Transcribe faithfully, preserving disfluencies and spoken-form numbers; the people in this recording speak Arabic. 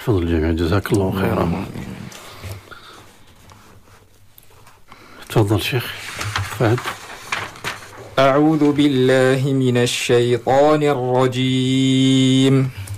يحفظ الجميع، جزاك الله خيرا. تفضل شيخ فهد. أعوذ بالله من الشيطان الرجيم.